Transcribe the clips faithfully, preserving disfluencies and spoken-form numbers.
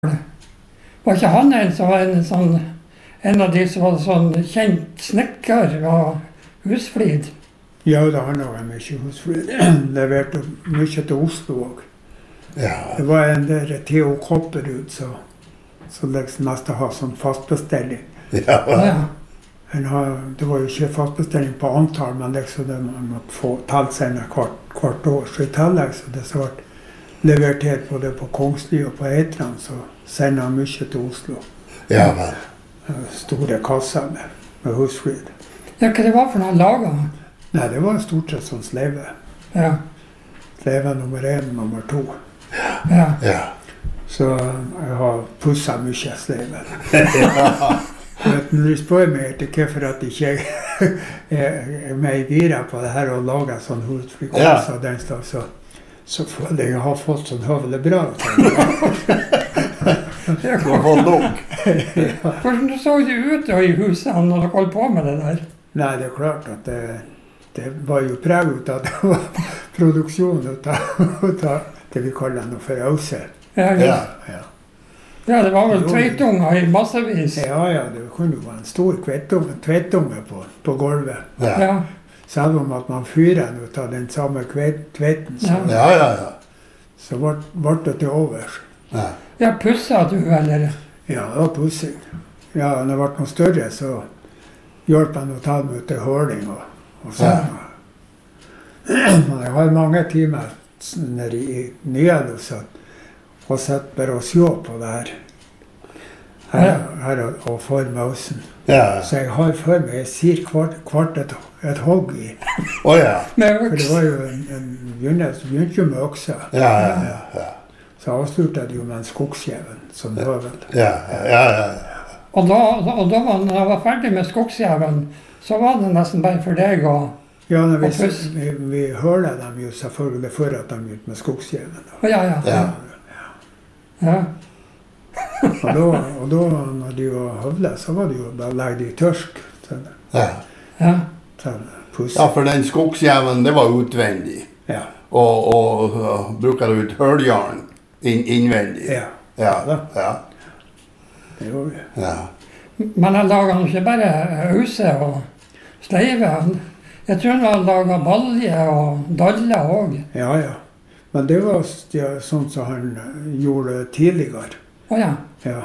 Var ikke han en som var en sånn, en av de som var sånn kjent snekker av Husflid? Ja, da han var mye Husflid. Leverte mye til Oslo også. Ja. Det var en der Theo Kopperud som så liksom mest ha sånn fastbestilling. Ja. Ja. Har, det var jo ikke fastbestilling på antall, men liksom det man måtte få tallsender hvert, hvert år. Så i tillegg så det så ble levert her både på Kongsli og på Eitland, så sender han mye til Oslo. Ja, vel. Store kasser med, med Husflid. Ja, hva det var for noen lager? Nei, det var stort sett sånn sleive. Ja. Sleive nummer én, nummer to. Ja. Ja. Så jeg har pusset mye sleive. Ja. Når du spør meg etter hvorfor at ikke jeg er med i gira på det her og lager sånn Husflid-kasser, ja. Den stedet, så så føler jeg har fått sånn høvelig bra. Du har fått nok. Ja. Hvordan så det ut da i huset når dere holdt på med det der? Nei, det er klart at det, det var jo preg ut at det var produksjon ut av det vi kaller noe for ause. Ja, Ja. Ja. ja, det var vel tveitunger i massevis. Ja, ja, det kunne jo være en stor kvettunge, tvettunge på, på gulvet. Ja. Ja. Selv om at man fyrer den ut av den samme kvetten, så, Ja, ja, ja. så ble, ble det til overs. Ja. Ja, pusset du, eller? Ja, det var pussing. Ja, når det ble noe større, så hjelp jeg å ta dem ut til høling og, og sånn. Ja. Jeg har mange timer nede i Nyhjellos og sett bare å se på det her. Her, her og, og for mausen. Ja. Så jeg har for meg, jeg sier kvart, kvart et, et hogg i. Å ja. Med For det øks? var jo en, en begynnelse, begynte jo med øksa. Ja, ja, ja. Ja, Så avsluttet jeg jo med en skogskjeven som høvel. ja, ja, ja. Og da, og da var, når jeg var ferdig med skogsjæven, så var det nesten bare for deg å Ja, når vi, Og puss. vi, vi hører dem jo selvfølgelig før at de er ute med skogskjeven. Å, ja, ja. Ja. Ja. Og da, og da når de var høvlet, så var det jo, da legger de tørsk til, Ja. Ja. til puss. Ja, for den skogsjæven, det var utvendig. Ja. Og, og uh, bruker du ut høljarn inn, innvendig. Ja, Ja, ja, det gjorde vi. ja. Men jeg laget nå ikke bare huse og sleive. Jeg tror jeg laget balje og dalle også. Ja, ja. Men det var ja, sånn som han gjorde tidligere. Å ja. Ja.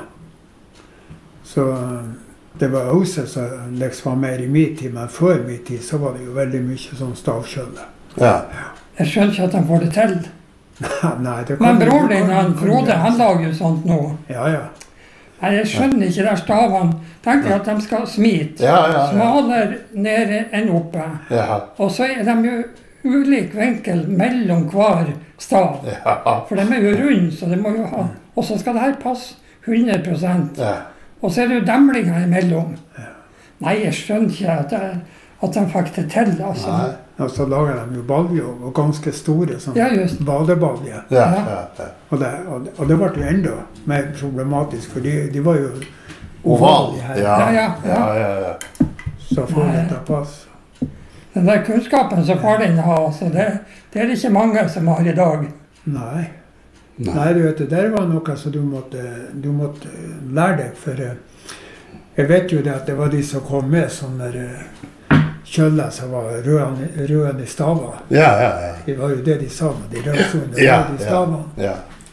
Så eh, det var også som liksom var mer i min tid, men før min tid så var det jo veldig mye sånn stavkjølle. Ja. Jeg skjønner ikke at de får det til. Nei, det Men kan- bror det din, kan- han kan Frode, gjøre. han lager jo sånt nå. Ja, ja. Nei, jeg skjønner ikke der stavene. Tenker at de skal smite. Ja, ja, ja. Smalere nede enn oppe. Ja. Og så er de jo ulik vinkel mellom hver stav. Ja. For de er jo runde, så det må jo ha. Og så skal det her passe hundre prosent. Ja. Og så er det jo demlinger imellom. Nei, jeg skjønner ikke at, jeg, at de fikk det til, altså. Nei. Og så lager de jo baljer, og ganske store, sånn Ja, just. badebaljer. Ja, ja, ja. Og det, og, det, og det ble jo enda mer problematisk, for de, de var jo Oval. ovale her. Ja, Ja, ja, ja. ja, ja, ja. Så får Nei. det til pass. Den der kunnskapen som far din har, altså, det, det er det ikke mange som har i dag. Nei. Nei. Nei, du vet, det der var noe som du måtte, du måtte lære deg, for eh, jeg vet jo det at det var de som kom med sånne eh, kjøller som var røde, røde i stavene. Ja, ja, ja. Det var jo det de sa med de røde Ja, røde i stavene. ja.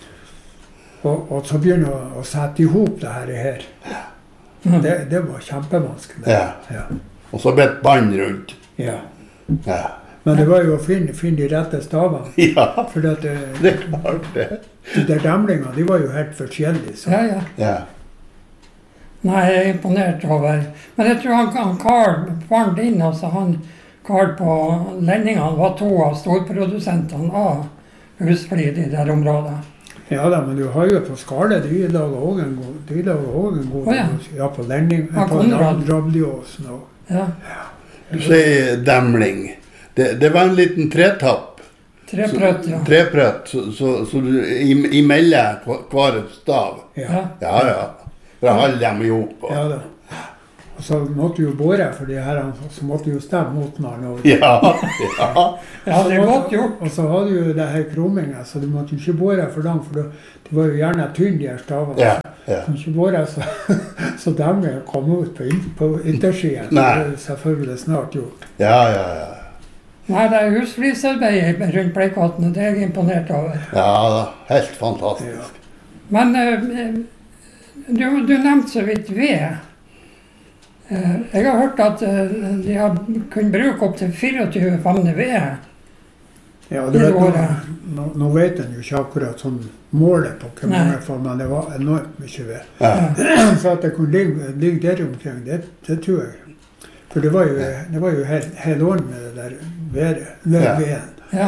Og, og så begynne å, å sette ihop det her. her. Det, det var kjempevanskelig. Ja. Ja. Og så ble et bånd rundt. Ja. Ja. Men det var jo å finne, finne de rette stavene. Ja, For at, eh, det er klart det. de der demlingene, de var jo helt forskjellige. Så. Ja, ja. Ja. Nei, jeg er imponert over. Men jeg tror han, han Karl, faren din, altså han Karl på Lendingene, var to av storprodusentene av Husflid i det området. Ja da, men du har jo på Skale, de lager også en god, de lager også en god, Å, ja. ja, på Lending, Ja, på Konrad. Rabliåsen og, Ja, Du sier demling. Det, det var en liten tretapp. treprøtt, ja. Treprøtt, så, så, så du im- imellom hver stav. ja, Ja. Ja, ja. For å holde dem ihop. og- ja da. Og så måtte du jo båre for de her, så måtte du jo stemme mot den. Ja, ja. Ja, det er godt gjort. Og så hadde du jo det her krumminget, så du måtte jo ikke båre for dem, for det var jo gjerne tynn de her stavene. Ja, ja. Så du ikke båre, så, så dem kom ut på, in, på innersiden. Det er selvfølgelig snart gjort. Ja, ja, ja. Nei, det er husflisarbeidet rundt Bleikvatnet, det er jeg imponert over. Ja, helt fantastisk. Ja. Men uh, du, du nevnte så vidt ved. Uh, jeg har hørt at uh, de har kunnet bruke opp til fireogtyve famner ved. Ja, du vet, nå, nå, nå vet en jo ikke akkurat sånn målet på hvor mange fall, men det var enormt mye ved. Ja. Så at det kunne ligge, ligge der omkring, det, det tror jeg. For det var jo, det var jo helt, helt ordentlig med det der været, ved Ja. veden. Ja.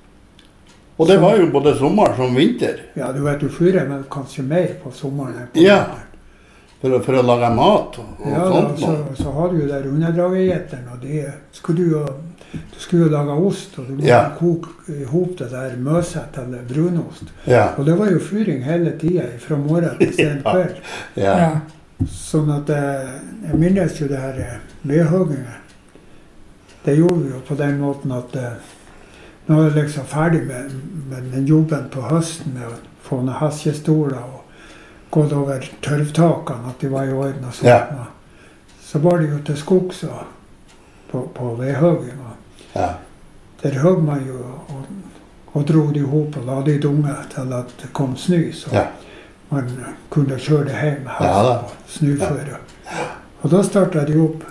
Og det var jo både sommer som vinter. Ja, du vet, du fyrer med kanskje mer på sommeren enn på Ja. vinteren. For, å- for å lage mat og, og Ja, da, sånt. så, nå. så hadde du der underdragergjeteren, og de skulle du jo, du skulle jo lage ost, og du måtte Ja. koke ihop det der møset eller brunost. Ja, Og det var jo fyring hele tiden, fra morgen til sent Ja. kveld. ja, Ja. Sånn at eh, jeg minnes jo det her eh, vedhugginget. Det gjorde vi jo på den måten at eh, nå er jeg liksom ferdig med, med den jobben på høsten med å få ned hesjestoler og gått over tørvtakene, at de var i orden og sånt. Ja. Så var det jo til skogs og på, på vedhugging. ja. Der hugg man jo og, og dro det ihop og la det i dunge til at det kom snø. Så Ja. man kunne kjøre det hjem med Ja da. hest og snøføre. Og da startet de opp.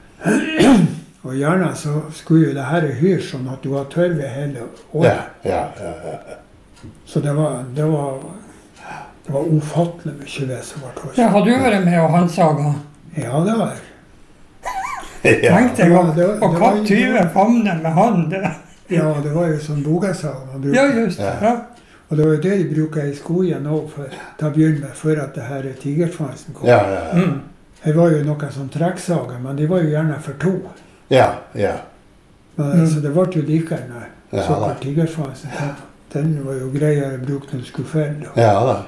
Og gjerne så skulle jo det her hyre sånn at du har tørve hele Ja, året. ja, ja, ja. Så det var, det var, det var ufattelig mye ved som ble Ja, hørt. har du vært med og handsaga? Ja, det var jeg. ja. Tenk deg å det var- å det var- kappe tyve famner med hand. Ja, det var jo sånn bogesag man brukte. Ja, just det. Ja. Og det var jo det de bruker i skogen også, for, til å begynne med, før at det her tigersvansen kom. Ja, ja, ja. Mm. Det var jo noen sånn trekksager, men de var jo gjerne for to. ja, ja. Men, Mm. Så det ble jo likere når Ja, såkalt tigersvansen kom. Den var jo greiere å bruke når du skulle felle. da. Ja da.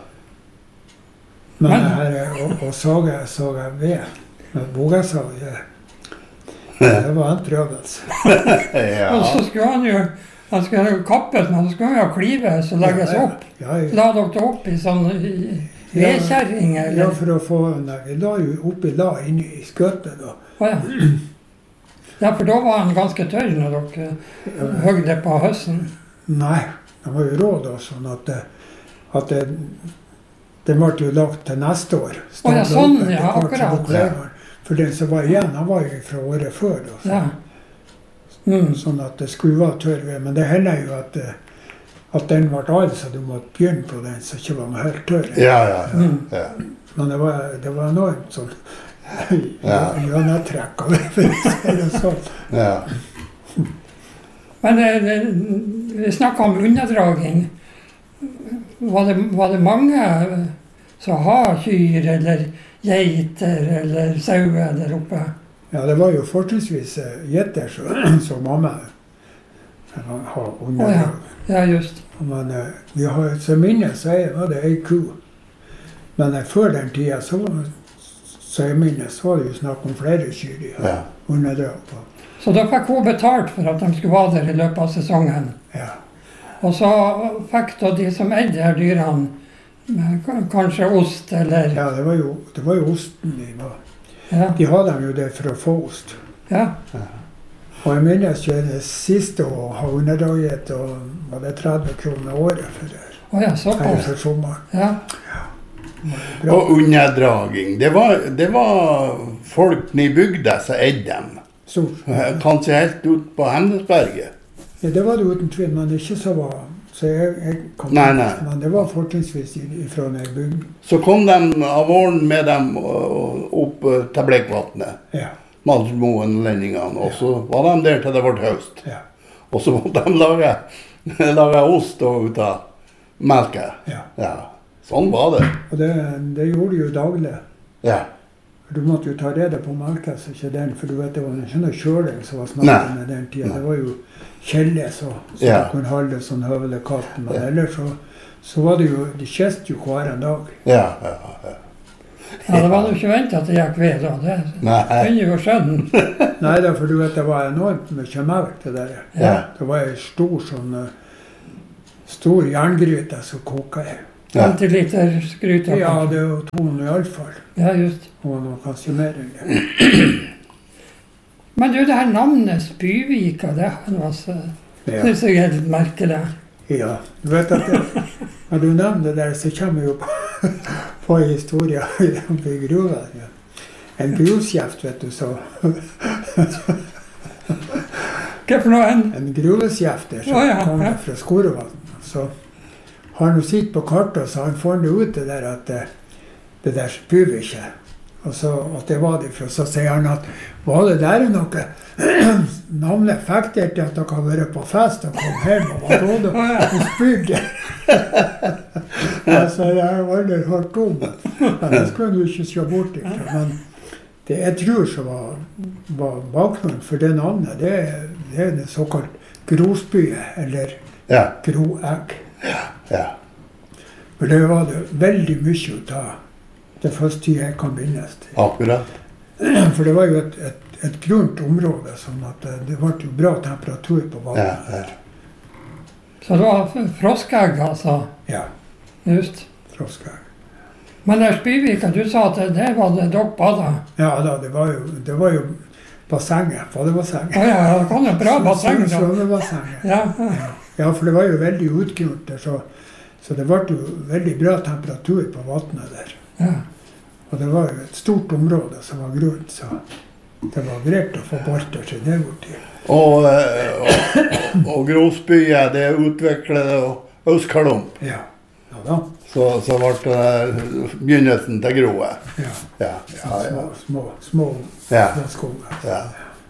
Men Men- det her å, å sage, sage ved med bogesag, det, Ja. det var en prøvelse. Og så Ja, skulle han jo han skulle jo kappes, men så skulle han jo klives og legges Ja, opp. Ja, ja. La dere det opp i sånn i- vedkjerring, Ja, eller? for å få nei, vi la jo oppi la inni i skøttet da. Å ja. Ja, for da var han ganske tørr når dere høgde det på høsten. Nei, de var jo rå da, sånn at, det- at det, det ble jo lagt til neste år. Å ja, Stablet sånn, opp etter ja, hvert som akkurat. dere lever. For den som var igjen, han var jo fra året før da. Så, Ja. Mm. Sånn at det skulle være tørr ved. Men det hender jo at, eh, at den ble all, så du måtte begynne på den så ikke var helt tørr. ja, ja. Mm. ja. Men det var, det var enormt sånn Ja. gjennomtrekk av det, for å si det sånn. ja. Men det, det, vi snakka om underdraging. Var det, var det mange som har kyr eller geiter eller sauer der oppe? Ja, det var jo fortrinnsvis eh, gjetter som som mamma har under. Å ja. Ja, just. Men eh, vi har så minne så er- var det ei ku. Men eh, før den tida så, så jeg minnes, så var det jo snakk om flere kyr de har Ja. underdrag på. Så da fikk hun betalt for at de skulle være der i løpet av sesongen. Ja. Og så fikk da de som eide de her dyrene med k- kanskje ost eller ja, det var jo, det var jo osten de var. Ja. De hadde dem jo det for å få ost. ja. Og jeg minnes jo det siste å ha underdraget, og var det tretti kroner året for det. Å ja, Eller såpass. for sommeren. Ja. Det var bra. Og underdraging. Det var, det var folk i bygda som eide dem. Stort. Kanskje helt ut på Hemnesberget. Ja, det var det uten tvil, men ikke så var så jeg, jeg kan, Nei, nei. Men det var fortrinnsvis i- fra den bygden. Så kom de av våren med dem øh, opp øh, til Bleikvatnet. Ja, Malmsmoen, Lendingene. Og så var de der til det ble høst. ja, Og så måtte de lage, lage ost og ut av melka. ja. Ja, sånn var det. Og det, det gjorde de jo daglig. Ja, Du måtte jo ta rede på melka, så ikke den, for du vet det var ikke noe kjøling som var snakk Nei. om i den tida. Nei. Det var jo kjelle, så, så Ja. du kunne holde sånn høvelig katt. Men Ja. ellers så, så var det jo, de kjeste jo hver en dag. ja, ja. ja. Ja, det var jo ikke ventet at det gikk ved da. Det Nei. kunne jo skjønne. Nei da, for du vet, det var enormt mye melk det der. Ja. Det var en stor sånn, uh, stor jerngryte som koket i. Ja. femti liter skryt. Ja, det er jo to hundre i alle fall. Ja, just. Og noe kanskje mer enn det. Men du, det her navnet Spyvika, det var så, Ja. synes jeg er litt merkelig. Ja, du vet at det, når du nevner det der, så kommer jeg jo på, på en historie om gruva. Ja. En gruskjeft, vet du, så Hva for noe? En? en gruveskjefter som Å, ja, kommer ja. fra Skorevann. Så har han jo sitt på kartet, så han får det ut det der at det, det der spyr vi ikke. Og så at det var det fra, så sier han at var det der noe navnet fekter til at dere har vært på fest og kom hjem og var råd og spydde. Altså, jeg har aldri hørt om det. Men det skulle du ikke se bort ifra. Men det jeg tror som var, var bakgrunnen for det navnet, det, er- det er det såkalt grosbyet, eller Ja. groegg. Ja. For det var det veldig mye ut av det første jeg kan minnes til. Akkurat. For det var jo et, et, et grunt område, sånn at det, det ble jo bra temperatur på Ja. vannet. Ja. Så det var f- froskeegg, altså. Ja, Just. froskeegg. Men der Spyvika, du sa at det, det var det dere bada. Ja da, det var jo, det var jo bassenget, badebassenget. Å ja, det kom et bra basseng da. Svømmebassenget. Ja, Ja, for det var jo veldig utgrunt der, så, så det ble jo veldig bra temperatur på vannet der. ja. Og det var jo et stort område som var grunt, så det var greit å få bolter til det borti. Og, eh, og, og Grosbyet, det utviklet og Østkalump. Ja, ja da. Så, så ble det begynnelsen til Groet. Ja, Ja. Ja, ja. små, små, små, Ja. små skoger. Ja.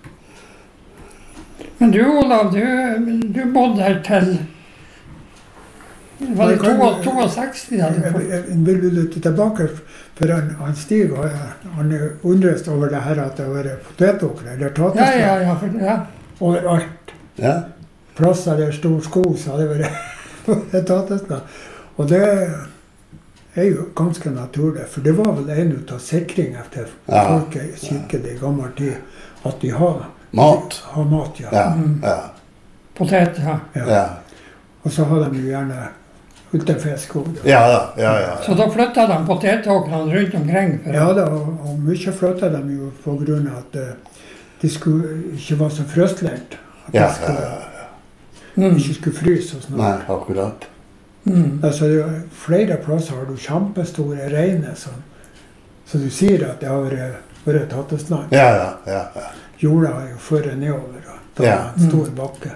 Men du, Olav, du, du bodde her til Var det Jeg kan- to- seksti da du Jeg, kom? jeg, jeg vil litt tilbake, for han, han Stig og jeg, han er undres over det her at det har vært potetåkre, eller Ja, tateslag, ja, ja. For, ja. overalt. Ja. Plasser der stor skog, så har det vært et tateslag. Og det er jo ganske naturlig, for det var vel en ut av sikringene til Ja. folket i kirken i gammel tid, at de har Mat. Har mat, ja. Ja. Mm. Ja. Potet, ja. Ja. Ja. Og så har de jo gjerne utenfjellskog. Ja da. Ja, ja. Så da flytta de potetåkrene rundt omkring. For, Ja da, og, og mye flytta de jo på grunn av at eh, de skulle ikke være så frøstlendt. At Ja, de ja, skulle, ja. mm, ikke skulle fryse og sånn. Nei, akkurat. mm. Altså, det er jo flere plasser har du kjempestore reiner sånn. Så du sier at det har vært, vært tattesland. Ja, ja, ja. ja. Jorda er jo førre nedover, og da Ja. er det en stor bakke.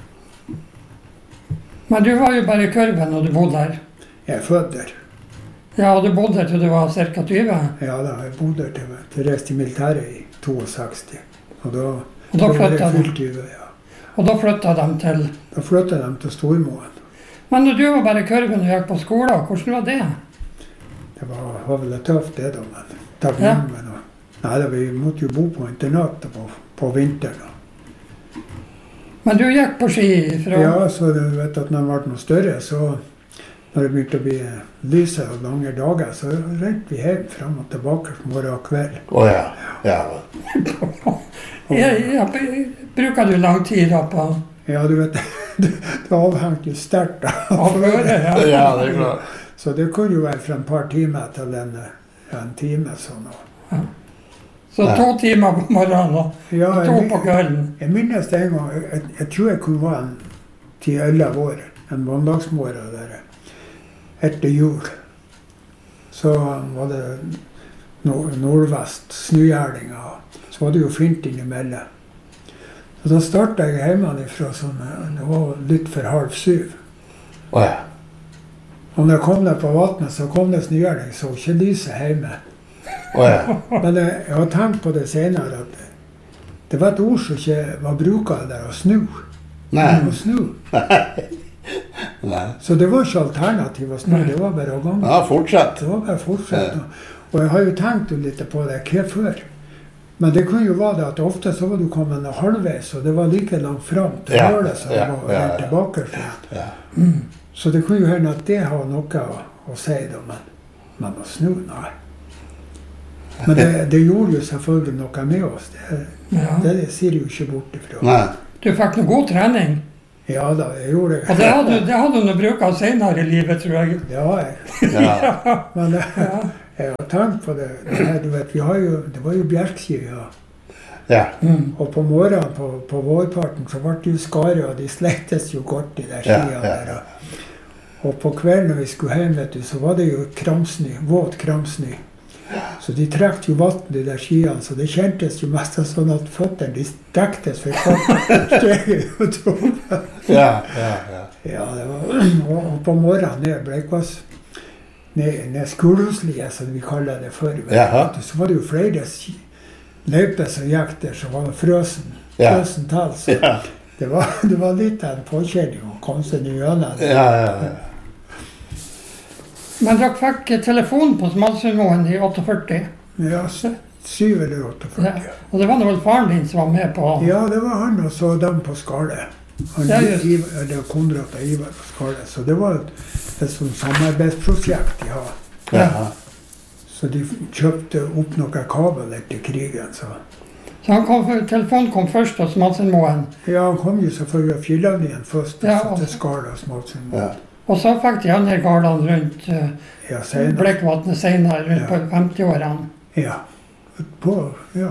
Men du var jo bare i kurven når du bodde her. Jeg er født der. Ja, og du bodde her til du var ca. tyve. Ja da, jeg bodde der til, til reiste i militæret i seksogto. Og da, Og da var jeg flytta de, fylt tyve, ja. og da flytta de til Da flytta de til Stormoen. Men når du var bare i kurven og gikk på skolen, hvordan var det? Det var, var vel tøft det da, men da ble Ja. vi nå. Nei, da, vi måtte jo bo på internat på, på vinteren. Men du gikk på ski fra Ja, så du vet at når det ble noe større, så når det begynte å bli lyse og lange dager, så rent vi hjem frem og tilbake morgen og kveld. Å ja. Ja. ja, ja, Bruker du lang tid da på Ja, du vet, det, det avhengte jo sterkt da. avhøret? Ja. Ja, det er klart. Så det kunne jo være fra en par timer til en, en time sånn. og- Så to timer på morgenen og Ja, to jeg, på kvelden. jeg minnes det en gang, jeg, jeg tror jeg kunne være en ti elleve år, en mandagsmorgen der, etter jul. Så var det nord nordvest, snøgjerninger, så var det jo fint innimellom. Så da startet jeg hjemmefra sånn, det var litt for halv syv. Å ja. Og når jeg kom ned på vattnet, så kom det snøgjerning, så ikke lyset hjemme. Å ja. Men jeg, jeg har tenkt på det senere, at det var et ord som ikke var bruket der, å snu. Nei. Å snu. Nei. Så det var ikke alternativ å snu, det var bare å gange. Ja, fortsett. Det var bare å fortsette. Og jeg har jo tenkt jo litt på det, hva før? Men det kunne jo være det at ofte så var du kommet halvveis, og det var like langt fram til Ja, målet som det ja, var ja, helt ja. tilbake. Så. Ja. så det kunne jo hende at det har noe å, å si da, men, men å snu, nei. Men det, det gjorde jo selvfølgelig noe med oss. Det, Ja. det, det sier jo ikke bort ifra. Nei. Du fikk noe god trening. Ja da, jeg gjorde Og det hadde, det hadde du bruk av senere i livet, tror jeg. Det har jeg. Ja. Men det, Ja. jeg har tenkt på det. det her, du vet, vi har jo, det var jo bjerkskive, ja. Ja. Mm. Og på morgenen på, på vårparten så ble det jo skare, og de slektes jo godt, de der Ja, skiene ja. der. Og, og på kvelden når vi skulle hjem, vet du, så var det jo kramsny, våt kramsny. Så de trekte jo vann, de der skiene, så det kjentes jo mest sånn at føttene de stektes for kvart steg og tog. Ja, ja, ja. Ja, det var, og, og på morgenen ned Bleikvass, ned, ned Skulhusliet, som vi kaller det før, vet Jaha. du, så var det jo flere ski- løyper som gikk der, så var det frøsen, Ja. frøsen tall, så Ja, det var, det var litt av en påkjenning å komme seg gjennom det. ja, ja. ja. Men dere fikk telefon på Smalsundmoen i åtteogførti. Ja, s- syv eller Ja. åtteogførti. Og det var nå vel faren din som var med på Ja, det var han og så dem på Skale. Han, Ja, just. Ivar, eller Konrad og Ivar på Skale. Så det var et, et sånt samarbeidsprosjekt de har. Ja. Så de kjøpte opp noen kabler til krigen. Så. Så han kom, telefonen kom først hos Smalsundmoen. Ja, han kom jo selvfølgelig av Fjellavnien først, Ja, og så og- til Skale og Smalsund. Ja. Og så fikk de andre gardene rundt uh, Ja, senere. Bleikvatnet senere, rundt Ja. på femtiårene. Ja. På, ja.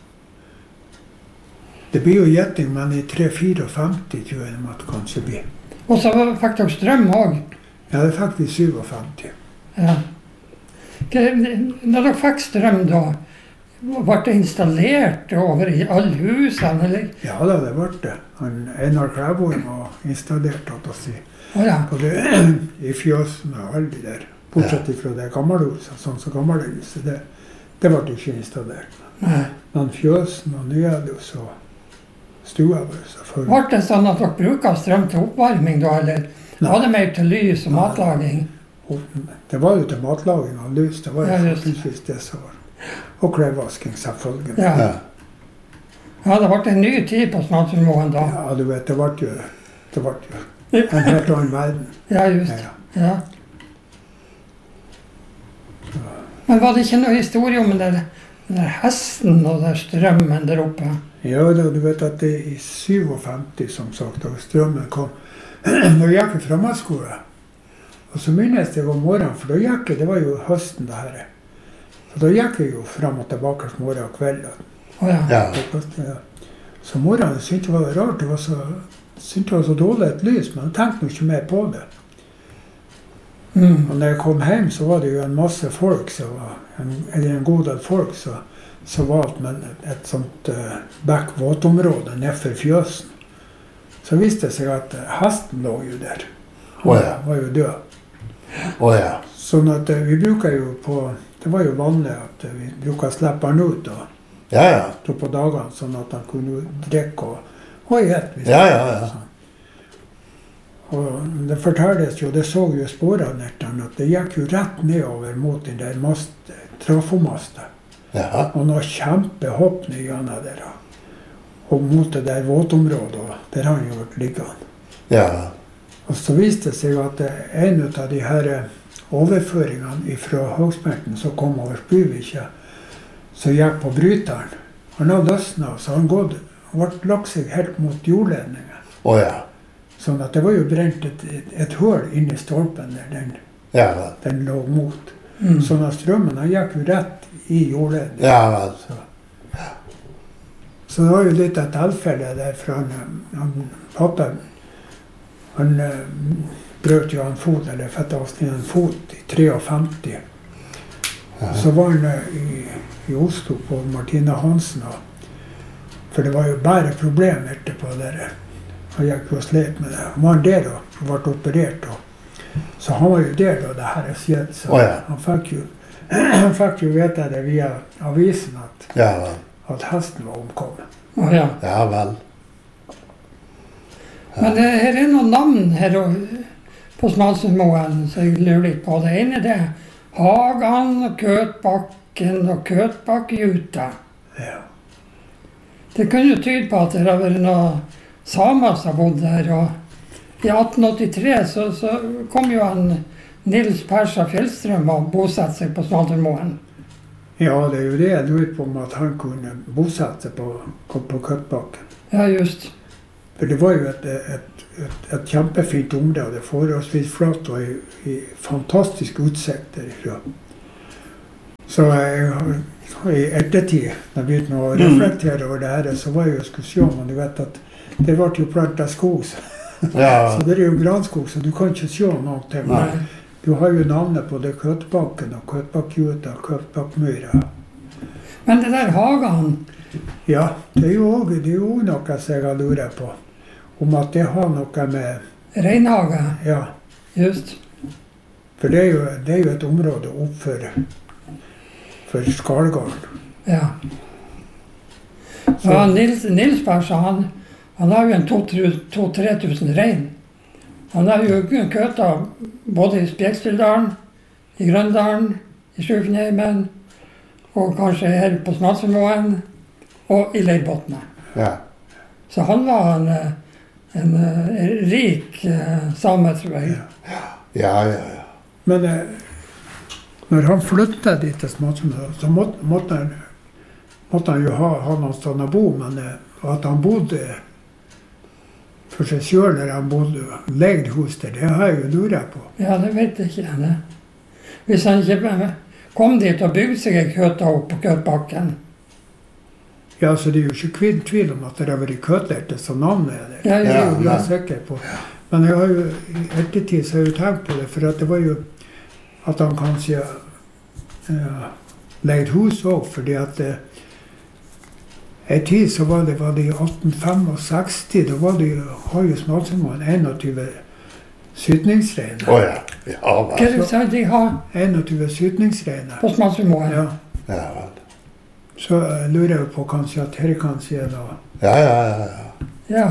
Det blir jo gjetting, men i tre femtifire tror jeg det måtte kanskje bli. Og så fikk dere strøm òg. Ja, det fikk vi femtisju. Ja. Hva- Når dere fikk strøm da, ble det installert over i alle husene, eller? Ja da, det ble det. Han, Einar Klæboen var installert, at å si. Å ja. Både i fjøsen og alle de der. Bortsett fra det gammelhuset, sånn som gammelhuset. Det, det ble ikke installert. Nei. Men fjøsen og nyhus og stua vår, selvfølgelig. Ble det sånn at dere bruker strøm til oppvarming da, eller Nei. var det mer til lys og matlaging? Og det var jo til matlaging og lys. Det var jo Ja, just. faktisk det som var. Og klesvasking, selvfølgelig. Ja. Ja. Ja, det ble en ny tid på Smalsundmoen da. Ja, du vet, det ble jo, det ble jo en helt annen verden. Ja, just. Ja. Ja. Men var det ikke noe historie om den der, den der hesten og den strømmen der oppe? Ja, da, du vet at det i femtisju, som sagt, da strømmen kom, da gikk jeg fremmedskole. Og så minnes jeg om morgenen, for da gikk jeg, det var jo høsten det her. Så da gikk jeg jo frem og tilbake morgen og kveld. Å ja. Ja. Ja. Så morgenen syntes jeg var rart, det var så, syntes det var så dårlig et lys, men jeg tenkte nok ikke mer på det. Mm. Og når jeg kom hjem, så var det jo en masse folk, som var, en, eller en god del folk, som så valgte med et, et sånt uh, bekk-våtområde nedfor fjøsen. Så viste det seg at uh, hesten lå jo der. Å ja. Han var jo død. Å ja. Sånn at uh, vi bruker jo på, det var jo vanlig at uh, vi bruker å slippe han ut og, Ja, ja. stå på dagene, sånn at han kunne drikke og, og gjette. Ja, ja, ja. Og det fortelles jo, det så jo sporene etter han, at det gikk jo rett nedover mot den der mast, trafomastet. Ja. Og noe kjempehopp ned gjennom der. Og mot det der våtområdet, og der har han jo vært liggende. Ja. Og så viste det seg at en av de her overføringene fra Hogsmerten som kom over Spyvikja, som gikk på bryteren, han har løsnet, så han gått, han ble lagt seg helt mot jordledningen. Å ja. Sånn at det var jo brent et, et, et hull inn i stolpen der den, Ja vel. den lå mot. Mm. Sånn at strømmen han gikk jo rett i jordledningen. Ja vel. Så. så det var jo litt av tilfelle der, for han, han pappa, han uh, brøt jo en fot, eller fett av seg en fot i femtitre. Ja. Så var han uh, i, i Oslo på Martina Hansen, og, for det var jo bare problem etterpå der. Han gikk jo og slet med det. Han var der og ble operert, og, så han var jo der da det her skjedde. Så Å ja. han fikk jo, han fikk jo vite det via avisen at, Ja vel. at hesten var omkommet. Å ja. Ja vel. Men det her er noen navn her og- på Smalsundmoen som jeg lurer litt på. Det ene det er Hagan og Køtbakken og Køtbakkjuta. Ja. Det kunne jo tyde på at det har vært noen samer som bodde der. Og i atten åttitre så, så kom jo han Nils Persa Fjellstrøm og bosatte seg på Smalsundmoen. Ja, det er jo det jeg lurer på om at han kunne bosette seg på, på Køttbakken. Ja, just. For det var jo et, et, et, et kjempefint område, forholdsvis flatt og i, i fantastisk utsikt derifra. Så jeg, i ettertid, når jeg begynte å reflektere over det her, så var jeg jo skulle se, men du vet at det ble jo plantet skog. Ja. Så det er jo granskog, så du kan ikke se noe til. Nei. Du har jo navnet på det Køttbakken og Køttbakkjuta og Køttbakkmyra. Men det der Hagan, Ja, det er jo også, det er jo noe som jeg har luret på. Om at det har noe med, Reinhage, ja, just. for det er jo, det er jo et område oppfor for Skalgården. Ja. Ja, Nils, Nils Persa, han, han har jo en to-tre tusen rein. Han har jo køta både i Spjekstildalen, i Grøndalen, i Sjufnheimen, og kanskje her på Smalsundmoen, og i Leirbotne. Ja. Så han var en, en, en rik uh, same, tror jeg. Ja. Ja, ja, ja. Men eh, når han flyttet dit til Smalsundmoen, så måtte, måtte, han, måtte han jo ha, ha noen sted å bo, men eh, at han bodde for seg selv når han bodde leid hos der, det har jeg jo luret på. Ja, det vet jeg ikke. Det. Hvis han ikke kom dit og bygde seg en køta opp på Køttbakken. Ja, så det er jo ikke kvinn tvil om at det har vært køttert, så navnet er det. Ja, Det er ja, jo ja. jeg sikker på. Men jeg har jo, i ettertid så har jeg jo tenkt på det, for at det var jo at han kanskje uh, leid hus også, fordi at uh, en tid så var det, var det i atten sekstifem, da var det jo, har jo Smalsundmoen enogtyve sytningsreiner. Å ja. Ja, Hva vel. er det du sa de har enogtyve sytningsreiner. på Smalsundmoen? Ja, Ja, vel. så uh, lurer jeg på kanskje at her kanskje er noe. Ja, ja, ja, ja. Ja.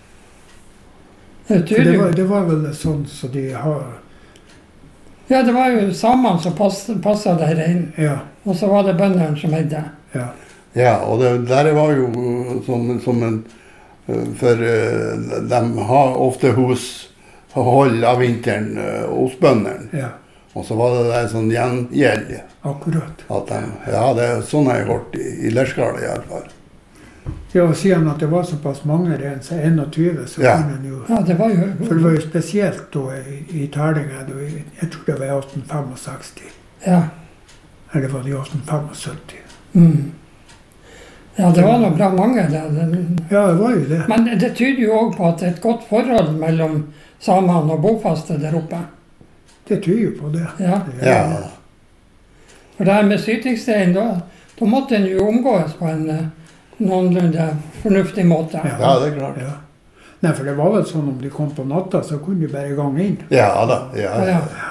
Det For det tyder var, jo. det var vel sånn så de har, Ja, det var jo samene som pass, passet der inn, ja, og så var det bøndene som eide. ja. Ja, og det der var jo som, som en eh, For eh, de har ofte hushold av vinteren eh, hos bøndene. Ja, Og så var det der sånn gjengjeld. akkurat. At de, ja, det er sånn jeg har hørt i, i Lerskala i hvert fall. Ja, og siden at det var såpass mange rein, så enogtyve, så Ja. kunne en jo... Ja, det var jo. For det var jo spesielt da i, i Terlinga, da, i- jeg tror det var i atten sekstifem, Ja. eller var det i atten syttifem. Mm. Ja, det var nok bra mange. Det. det- Ja, det var jo det. Men det tyder jo òg på at det er et godt forhold mellom samene og bofaste der oppe. Det tyder jo på det. Ja. Det- Ja, For det her med sytingstein, da, da måtte en jo omgås på en eh, noenlunde fornuftig måte. Ja. ja, det er klart. Ja. Nei, for det var vel sånn om de kom på natta, så kunne de bare gang inn. Ja da. Ja, Ja, ja. ja.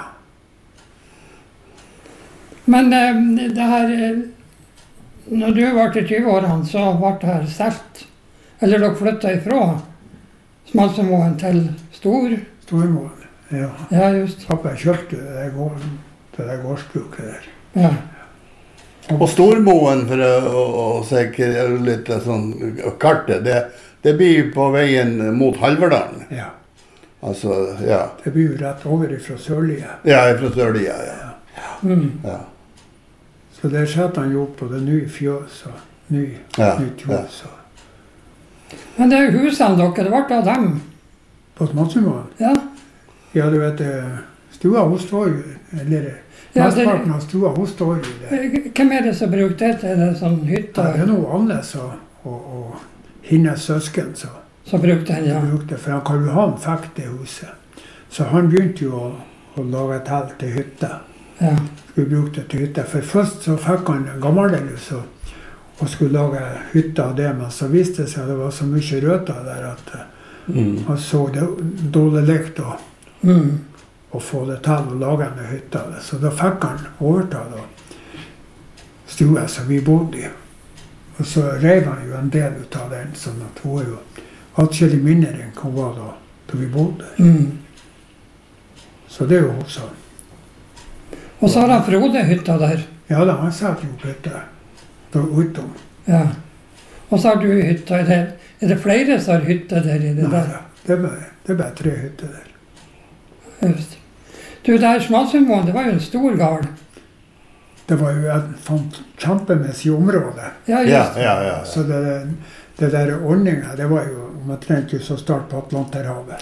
Men eh, det her eh, Når du var i tjue-årene, så ble det her sterkt. Eller dere flytta ifra Smalsundmoen til Stor. Stormål. Ja. Ja, just. Pappa kjøpte det der, gård, det der gårdsbruket der. Ja. Og Stormoen, for å, å, å sikre litt sånn kartet, det, det blir på veien mot Halverdalen. Ja. Altså, ja. Det blir jo rett over ifra Sørlige. Ja, fra Sørlia, ja. Mm. Ja, Så der satt han jo opp på det nye fjøs og ny, Ja, nytt hus. og- Men det er jo husene dere, det ble av dem. På Smalsundmoen. Ja. Ja, du vet, eh, stua hun står jo, eller Ja, det- mesteparten av stua hun står jo der. Hvem er det som bruker det til det sånn Ja, hytte? det er noe Annes og, og, og hennes søsken som Som brukte den, ja. brukte, for han Karl Johan fikk det huset. Så han begynte jo å, å lage telt til hytte. ja. Skulle bruke det til hytte. For først så fikk han gammelhus og, og skulle lage hytte av det, men så viste det seg at det var så mye røtter der at eh, mm. han så det dårlig likt å, Mm. å få det til å lage en hytte av det. Så da fikk han overta da stua som vi bodde i. Og så rev han jo en del ut av den, sånn at hun er jo atskillig mindre enn hun var da, da vi bodde. Mm. Så det er jo hun sånn. Og så har han Frode-hytta der. Ja da, han satt jo på hytta da utom. Ja. Og så har du hytta der. Er det flere som har hytte der i det Nei, der? da, det er bare, det er bare tre hytter der. Just. Du, der Smalsundmoen, det var jo en stor gard. det var jo et fant kjempemessig område. Ja, Ja, just. ja, ja. Så det, det der ordninga, det var jo omtrent jo så start på Atlanterhavet.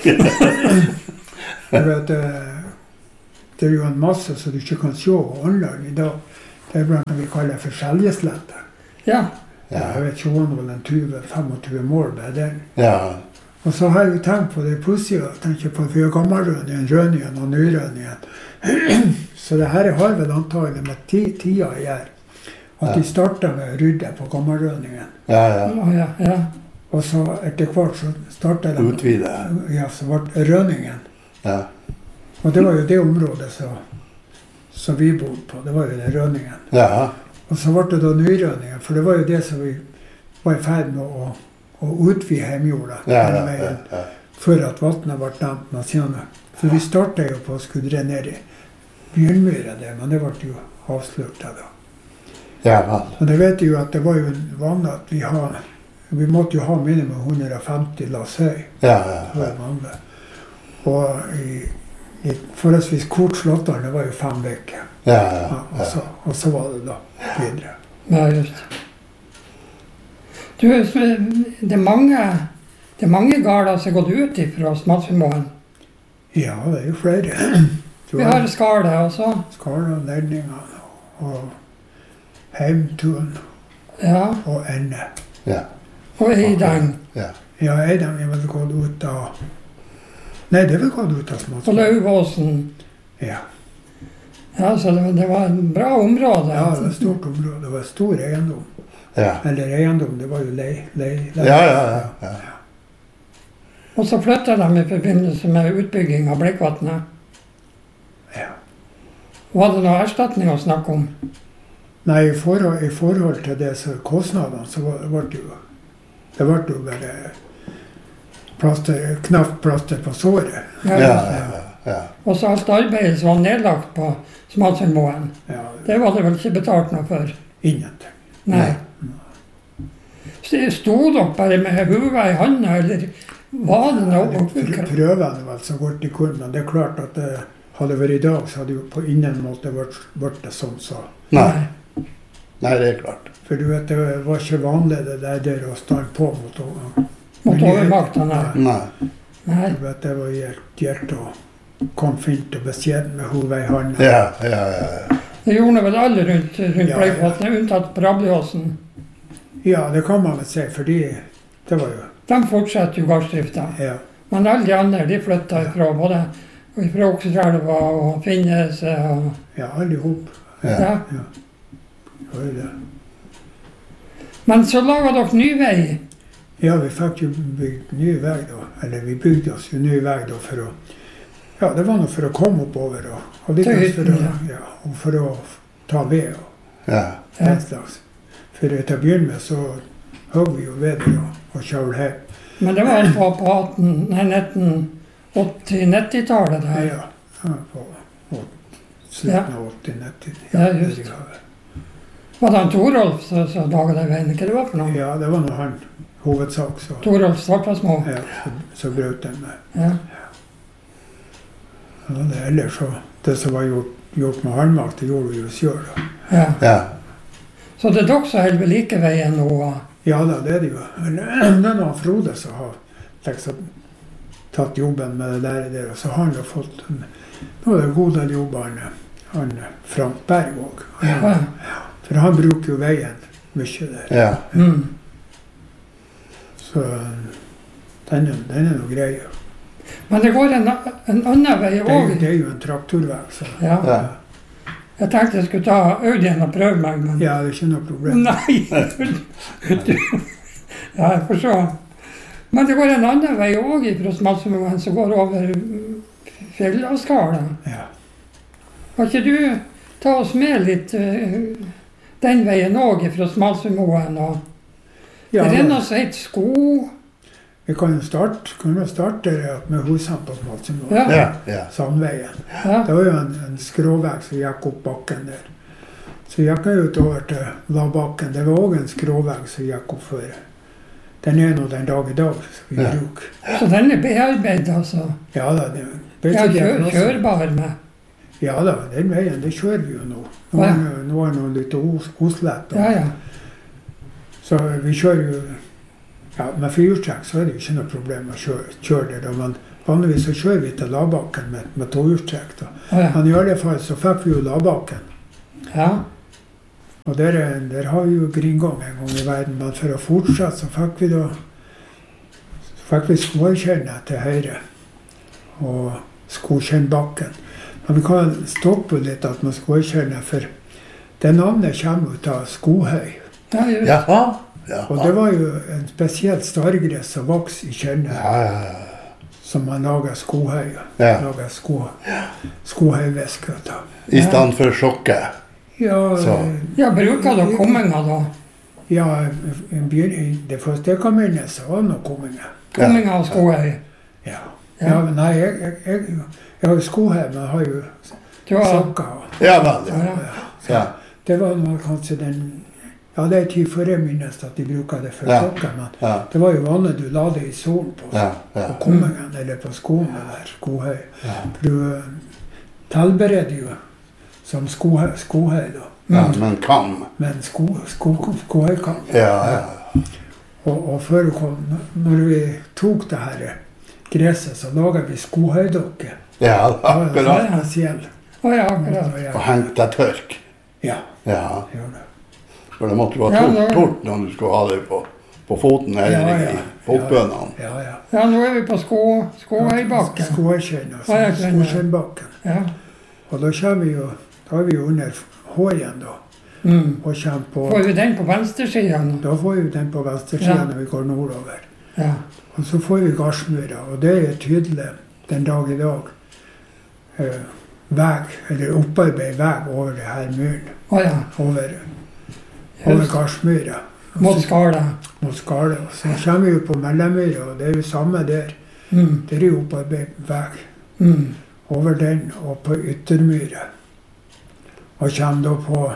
For at, eh, det er jo en masse som du ikke kan se og anlegge i dag. Det er blant annet vi kaller for skjeljeslette. Ja. Ja. Jeg vet ikke om det er tjue til femogtjue mål med den. Ja. Og så har jeg jo tenkt på det pussige, jeg tenker på for gammelrønningen, rønningen og nyrønningen. Så det her har vel antagelig med ti, tida å gjøre. At Ja. de startet med å rydde på gammelrønningen. Ja, ja. Ja, ja, ja. Og så etter hvert så startet de Utvide. Ja, så ble rønningen. Ja. Og det var jo det området som, som vi bodde på. Det var jo den rønningen. Ja. Og så ble det da nyrønningen, for det var jo det som vi var i ferd med å, å utvide hjemjorda. Ja, den ja, veien, ja, ja. Før at vannet ble nevnt noe senere. For vi startet jo på å skulle drenere Bjørnmyra der, men det ble jo avsluttet da. Ja, vel. Og det vet jeg jo at det var jo vanlig at vi har, vi måtte jo ha minimum hundre og femti lass høy. Ja, ja, Det var ja. vanlig. Og i, i forholdsvis kort slåttere, det var jo fem vekker. Ja, Ja, ja, og, ja. så, og så var det da videre. Ja, just. Du, det er mange, det er mange gårder som har gått ut ifra Smalsundmoen. Ja, det er jo flere. Du Vi har Skarle også. Skala, Ledninga og Heimtun Ja, og Ende. Ja. og Eideng. Ja. Ja, Eidem er vel gått ut av Nei, det er vel gått ut av Og Småtsund. Lauvåsen. Ja. Ja, så det, det var et bra område. ja, det var et stort område. Det var stor eiendom. Ja. Eller eiendom, det var jo lei. lei, lei. Ja, ja, ja, ja. Og så flyttet de i forbindelse med utbygging av Bleikvatnet. Ja. Var det noe erstatning å snakke om? Nei, i forhold, i forhold til det så kostnadene, så var- ble det jo Det ble jo bare plaster, knapt plaster på såret. Ja, ja, ja, ja. Og så alt arbeidet som var nedlagt på Smalsundmoen, Ja, det var det vel ikke betalt noe for? ingenting. Nei. Så sto dere bare med hodet i handa, eller var det Ja, noe? det prøvene vel så godt de kunne, men det er klart at det hadde vært i dag, så hadde jo på ingen måte vært, vært det sånn. Så. Nei. Nei, det er klart. For du vet, det var ikke vanlig det der, der å stå på mot å- Mot overmakten, nei. Nei. Nei. Du vet, det var helt gjert å komme fint og beskjeden med hodet i handa. Ja, ja, ja. ja. Det gjorde vel alle rundt, rundt Ja, Bleikvatnet, unntatt Brabliåsen. Ja, det kan man vel si, fordi det var jo De fortsetter jo gardsdrifta. Ja. Men alle de andre de flytta ifra både fra Okseselva og Finneset og Ja, alle ihop. Ja. ja. Det var jo det. Men så laga dere ny vei. Ja, vi fikk jo bygd ny vei da. Eller vi bygde oss jo ny vei da for å Ja, det var noe for å komme oppover og, og litt Til for, å, hytten, ja, og for å ta ved og Ja. Ja. den slags. For til å begynne med så hogg vi jo ved det og, og kjøl hjem. Men det var på, på atten, nei, nitten åtti-nittitallet der. Ja, ja, på på slutten av åtti nitti. Ja, just. Var det han Torolf som som laga den veien? Hva det var for noe? Ja, det var nå han hovedsak så, Torolf Svartvassmo? ja, så, så brøt den med. Ja. Ja, det, ellers så, det som var gjort, gjort med halmakt, det gjorde vi jo selv da. ja. Ja. Så det er dere som holder ved like veien nå? og- Ja da, det er det jo. Men det er noen Frode som har liksom tatt jobben med det der, der og så har han jo fått en, nå er det en god del jobber han, han Frank Berg også. Ja. For han bruker jo veien mye der. Ja. Mm. Så den, er- den er noe grei. Men det går en, en annen vei Det, er jo- òg. det er jo en traktorvei, så Ja. Ja. Jeg tenkte jeg skulle ta Audien og prøve meg, men ja, det er ikke noe problem. Nei! Du, ja, jeg får se. Men det går en annen vei òg fra Smalsundmoen som går over Fjellavskala. Ja. Kan ikke du ta oss med litt eh, den veien òg fra Smalsundmoen? Og Ja, det er da- noe som heter Sko. vi kan jo starte, kan jo starte med husene på Smalsundmoen. Ja. Ja. Ja. Sandveien. Ja. Det var jo en, en skråvegg som gikk opp bakken der. Så gikk jeg utover til Lavbakken. Det var òg en skråvegg som gikk opp for. Den er nå den dag i dag, som vi Ja. bruker. Så den er bearbeidet, altså. Ja da, det, det er Ja, ikke kjør, det. kjørbar med. Ja da, den veien, det kjører vi jo nå. Nå er det nå er det litt os, oslett. Ja, ja. Så vi kjører jo, ja, med firehjulstrekk så er det jo ikke noe problem å kjøre, kjøre det da, men vanligvis så kjører vi til Labakken med, med tohjulstrekk da. Ja, ja. Men i alle fall så fikk vi jo Labakken. Ja. Og der, der har vi jo gringang en gang i verden, men for å fortsette så fikk vi da, så fikk vi skårkjenne til høyre, og skårkjennbakken. Men vi kan stoppe litt at man skårkjenne, for det navnet kommer ut av Skohøy. Ja, just. Jaha. Jaha. Og det var jo en spesielt stargress som vokser i kjenne, Ja, ja, ja. som man lager Skohøy, Ja. lager sko, skohøyvæske av. I stedet for sjokket. Ja, Så. Ja, bruker dere komminga da? ja, en begyn- det første jeg kan minne så var noe komminga. Komminga og Skohøy? Ja. Ja. Ja, men nei, jeg, jeg, jeg, jeg har jo sko her, men jeg har jo Du har... sokker. Ja vel. Ja, Ja. ja. Ja. Det var nå kanskje den, ja det er tid før jeg minnes at de bruker det for Ja. sokker, men Ja. det var jo vanlig du la det i solen på, Ja. Ja. på kommingen eller på skoene der, skohøy. Ja. For du eh, tilbereder jo som skohøy, skohøy da, Ja, men kam. men sko, sko, skohøy kan. Ja, ja. Og, og før det kom, når vi tok det her gresset, så laget vi skohøydokke. Ja, Det var akkurat. en spesiell. Å ja, akkurat. Og jeg- Og hengt deg tørk. Ja, Ja. gjør det. For det måtte jo ha Ja, tort, det- tort når du skulle ha det på, på foten eller Ja, ja. i fotbønene. Ja, ja. Ja, nå er vi på sko, Skohøybakken. Skårkjenn, Ja, jeg altså. skjønner. Skårkjennbakken. Ja. Og da kommer vi jo, da er vi jo under håren da, Mm. og kommer på, Får vi den på venstresiden? da får vi den på venstresiden Ja. når vi går nordover. Ja. Og så får vi Garsmyra, og det er tydelig den dag i dag. Eh, veg, eller opparbeid veg over det her myren, Å ja. over, over Just. Garsmyra. Og Mot så- skala. mot Skale. Og så kommer vi jo på Mellemmyra, og det er jo samme der. Mm. Det er jo opparbeid veg Mm. over den og på Yttermyra. Og kommer da på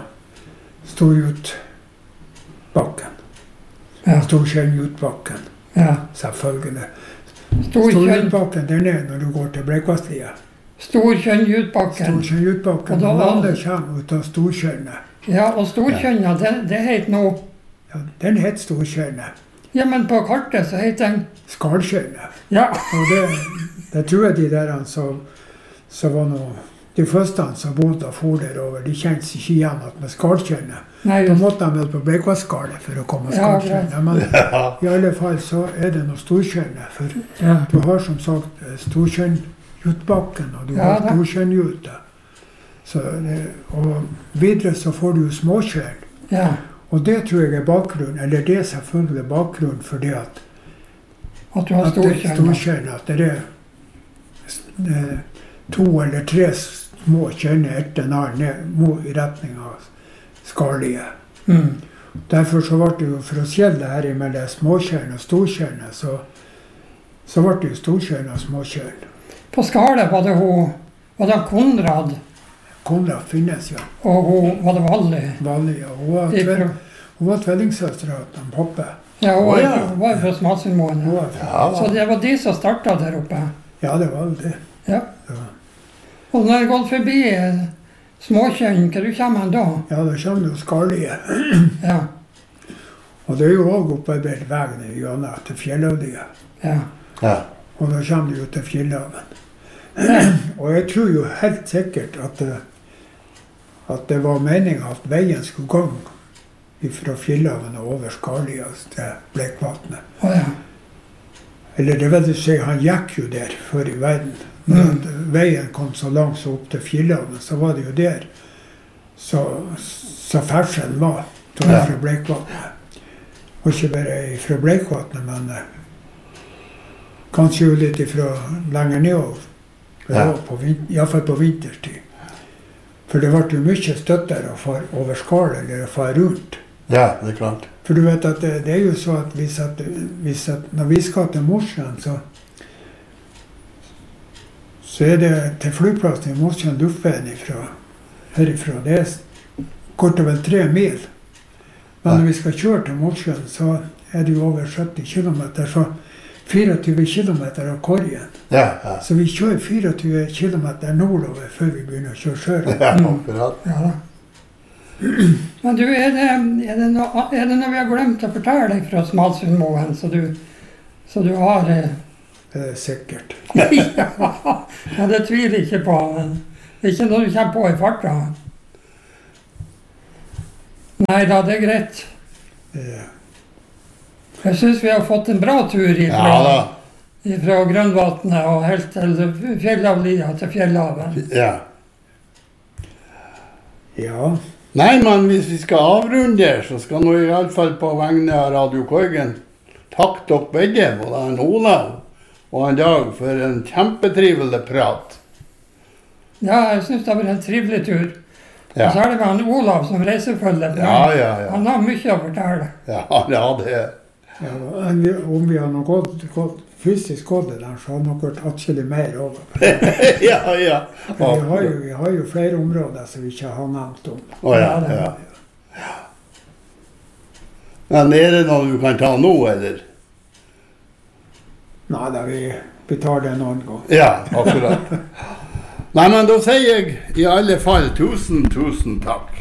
Storjutbakken. Ja. Storkjennjutbakken, Ja. selvfølgelig. Storkjønn, Storjutbakken, den er når du går til Bleikvasslia. Storkjønnjutbakken. Storkjennjutbakken, Og da og var- alle kommer ut av Storkjønnet. Ja, og Storkjønna, det, det heter nå... Ja, den heter Storkjønnet. Ja, men på kartet så heter den... Skalkjønnet. Ja. Og det, det tror jeg de der som, som var noe, de første som bodde og for derover, de kjente seg ikke igjen at med Skalkjønnet. Nei, Da just. måtte de vel på Bleikvassskalet for å komme Ja, Skalkjønnet. Men Ja. i alle fall så er det noe Storkjønnet. For Ja. du har som sagt Storkjennjutbakken, og du Ja, har da. Storkjennjuta. Så det- Og videre så får du jo Småkjønn. Ja. Og det tror jeg er bakgrunnen, eller det er selvfølgelig bakgrunnen for det at, At du har at det er Storkjønna. Storkjønn, at det er eh, to eller tre små kjønner etter nær ned mo- i retning av Skarlige. Mm. Derfor så ble det jo, for å skjelle det her mellom småkjønn og storkjønn, så, så ble det jo storkjønn og småkjønn. På Skale var det hun... Var det Konrad, Konrad finnes, ja. og hun var det Valli. Vanlig, og hun var, Ifra- tve- hun var tvillingsøster av den pappa. Ja, hun Å, var, ja. hun var fra Smalsundmoen. Hun Ja. var, Ja, Så det var de som startet der oppe. ja, det var jo det. Ja. Ja. Og når jeg gått forbi eh, Småkjønn, hva du kommer hen da? Ja, da kommer det jo Skarlige. Ja. Og det er jo også opparbeidet veien gjennom til Fjellhavdia. Ja. ja. Og da kommer det jo til Fjellhaven. Og jeg tror jo helt sikkert at det, at det var meningen at veien skulle gå fra Fjellhaven og over Skarlia til Bleikvatnet. Å ja. Eller det vil si, han gikk jo der før i verden. Når Mm. at veien kom så langt så opp til Fjellhaven, så var det jo der så, så ferdselen var. Da Ja. fra Bleikvatnet. Og ikke bare fra Bleikvatnet, men eh, kanskje jo litt ifra lenger nedover. Ja. Iallfall på vinterstid. For det ble jo mye støttere å fare over Skala eller å fare rundt. Ja, det er klart. For du vet at det, det er jo så at hvis, at, hvis at når vi skal til Mosjøen, så, så er det til flyplassen i Mosjøen luftveien ifra, herifra. Det er kort og vel tre mil. Men når vi skal kjøre til Mosjøen, så er det jo over sytti kilometer. Så fireogtyve kilometer av Korgen. Ja, ja. Så vi kjører fireogtyve kilometer nordover før vi begynner å kjøre sørover. Ja, akkurat. Ja da. Men du, er det, er, det noe, er det noe vi har glemt å fortelle deg fra Smalsundmoen, så du, så du har... Eh... Det er sikkert. ja, ja, det tviler ikke på. Det er ikke noe du kommer på i farta. Nei da, det er greit. Ja. Jeg synes vi har fått en bra tur ifra, Ja, ifra Grønvatnet og helt til Fjellavlia til Fjellhaven. ja. Ja. Nei, men hvis vi skal avrunde, så skal nå i alle fall på vegne av Radio Korgen takk dere begge, både han Olav og han Dag, for en kjempetrivelig prat. Ja, jeg synes det har vært en trivelig tur. Ja. Og så er det med han Olav som reisefølger. Ja, ja, ja. Han har mye å fortelle. Ja, ja, det er. Ja, om vi, om vi har noe gått, gått, fysisk gått det der, så har nok vært atskillig mer over. ja, ja. Men vi har, jo, vi har jo flere områder som vi ikke har nevnt om. Å ja, ja. Men er det noe du kan ta nå, eller? Nei, da vi, vi tar det en annen gang. Ja, akkurat. Nei, men da sier jeg i alle fall tusen, tusen takk.